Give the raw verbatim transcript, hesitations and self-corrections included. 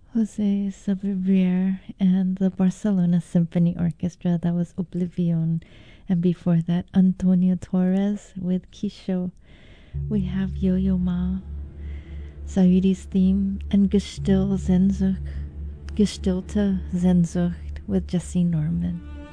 Jose Sabrier and the Barcelona Symphony Orchestra. That was Oblivion. And before that, Antonio Torres with Kisho. We have Yo-Yo Ma, Sayuri's theme, and Gestil Sehnsucht, Gestilte Sehnsucht with Jesse Norman.